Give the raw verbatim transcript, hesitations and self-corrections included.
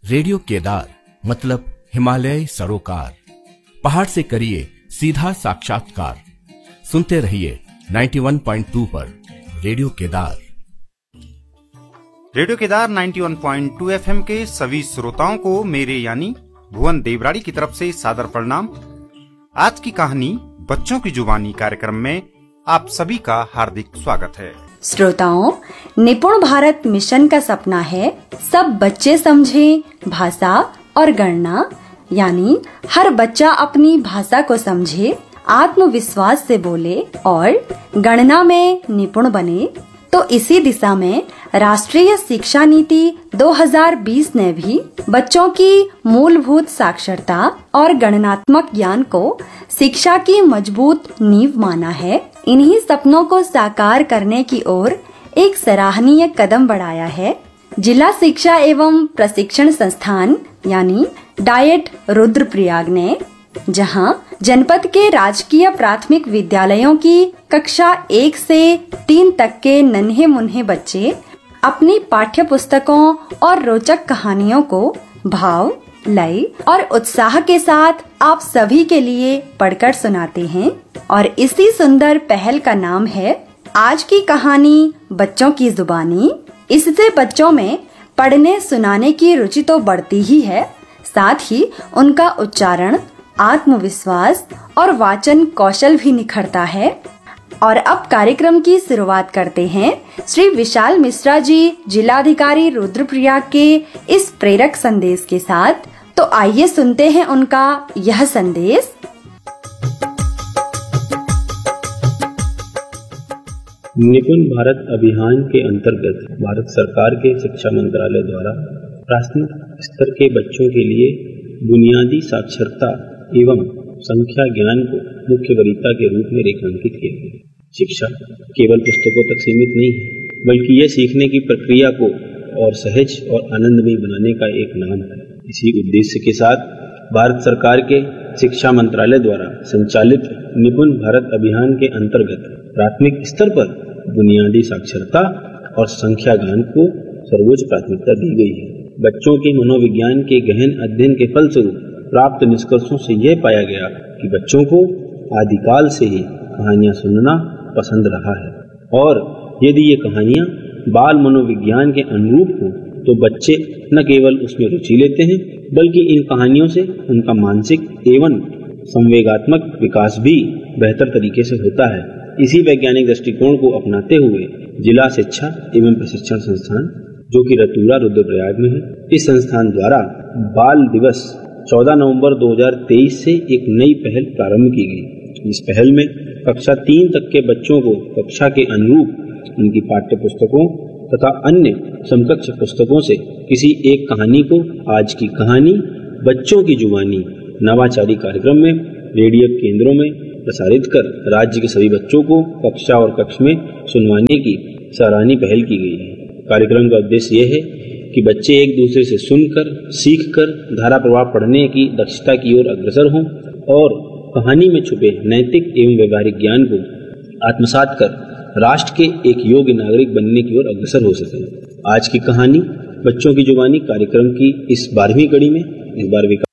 Radio Kedar मतलब हिमालय सरोकार। पहाड़ से करिए सीधा साक्षात्कार। सुनते रहिए इक्यानवे पॉइंट दो पर रेडियो केदार। रेडियो केदार इक्यानवे पॉइंट दो एफएम के सभी श्रोताओं को मेरे यानी भुवन देवराड़ी की तरफ से सादर प्रणाम। आज की कहानी बच्चों की जुबानी कार्यक्रम में आप सभी का हार्दिक स्वागत है। श्रोताओं, निपुण भारत मिशन का सपना है सब बच्चे समझें भाषा और गणना, यानी हर बच्चा अपनी भाषा को समझे, आत्मविश्वास से बोले और गणना में निपुण बने। तो इसी दिशा में राष्ट्रीय शिक्षा नीति दो हज़ार बीस ने भी बच्चों की मूलभूत साक्षरता और गणनात्मक ज्ञान को शिक्षा की मजबूत नींव माना है। इन्हीं सपनों को साकार करने की ओर एक सराहनीय कदम बढ़ाया है जिला शिक्षा एवं प्रशिक्षण संस्थान यानी डाइट रुद्रप्रयाग ने, जहां जनपद के राजकीय प्राथमिक विद्यालयों की कक्षा एक से तीन तक के नन्हे मुन्ने बच्चे अपनी पाठ्य पुस्तकों और रोचक कहानियों को भाव, लय और उत्साह के साथ आप सभी के लिए पढ़कर सुनाते हैं। और इसी सुंदर पहल का नाम है आज की कहानी बच्चों की जुबानी। इससे बच्चों में पढ़ने सुनाने की रुचि तो बढ़ती ही है, साथ ही उनका उच्चारण, आत्मविश्वास और वाचन कौशल भी निखरता है। और अब कार्यक्रम की शुरुआत करते हैं श्री विशाल मिश्रा जी, जिलाधिकारी रुद्रप्रयाग के इस प्रेरक संदेश के साथ। तो आइए सुनते हैं उनका यह संदेश। निपुण भारत अभियान के अंतर्गत भारत सरकार के शिक्षा मंत्रालय द्वारा प्राथमिक स्तर के बच्चों के लिए बुनियादी साक्षरता एवं संख्या ज्ञान को मुख्य वरीयता के रूप में रेखांकित किया गया। शिक्षा केवल पुस्तकों तक सीमित नहीं है, बल्कि यह सीखने की प्रक्रिया को और सहज और आनंदमय बनाने का एक नाम है। इसी उद्देश्य के साथ भारत सरकार के शिक्षा मंत्रालय द्वारा संचालित निपुण भारत अभियान के अंतर्गत प्राथमिक स्तर पर बुनियादी साक्षरता और संख्या ज्ञान को सर्वोच्च प्राथमिकता दी गई है। बच्चों के मनोविज्ञान के गहन अध्ययन के फलस्वरूप प्राप्त निष्कर्षों से यह पाया गया कि बच्चों को आदिकाल से ही कहानियां सुनना पसंद रहा है, और यदि ये कहानियां बाल मनोविज्ञान के अनुरूप हो तो बच्चे न केवल उसमें रुचि लेते हैं, बल्कि इन कहानियों से उनका मानसिक एवं संवेगात्मक विकास भी बेहतर तरीके से होता है। इसी वैज्ञानिक दृष्टिकोण को अपनाते हुए जिला शिक्षा एवं प्रशिक्षण संस्थान, जो कि रतूरा रुद्रप्रयाग में है, इस संस्थान द्वारा बाल दिवस चौदह नवंबर दो हज़ार तेईस से एक नई पहल प्रारंभ की गई। इस पहल में कक्षा तीन तक के बच्चों को कक्षा के अनुरूप उनकी पाठ्य पुस्तकों तथा अन्य समकक्ष पुस्तकों से किसी एक कहानी को आज की कहानी बच्चों की जुबानी नवाचारी कार्यक्रम में रेडियो केंद्रों में प्रसारित कर राज्य के सभी बच्चों को कक्षा और कक्ष में सुनवाने की सराहनीय पहल की गई है। कार्यक्रम का उद्देश्य यह है कि बच्चे एक दूसरे से सुनकर, सीखकर धारा प्रवाह पढ़ने की दक्षता की ओर अग्रसर हों और कहानी में छुपे नैतिक एवं व्यवहारिक ज्ञान को आत्मसात कर राष्ट्र के एक योग्य नागरिक बनने की ओर अग्रसर हो सके। आज की कहानी बच्चों की जुबानी कार्यक्रम की इस बारहवीं कड़ी में इस बार